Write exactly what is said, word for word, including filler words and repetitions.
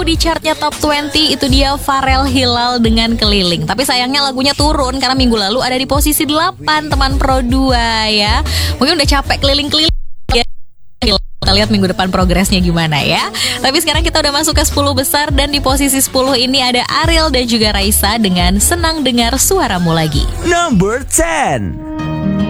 Di chartnya Top dua puluh itu dia Farel Hilal dengan Keliling. Tapi sayangnya lagunya turun karena minggu lalu ada di posisi delapan, teman Pro dua ya. Mungkin udah capek keliling-keliling ya. Kita lihat minggu depan progresnya gimana ya. Tapi sekarang kita udah masuk ke sepuluh besar. Dan di posisi sepuluh ini ada Ariel dan juga Raisa dengan Senang Dengar Suaramu Lagi. Number ten.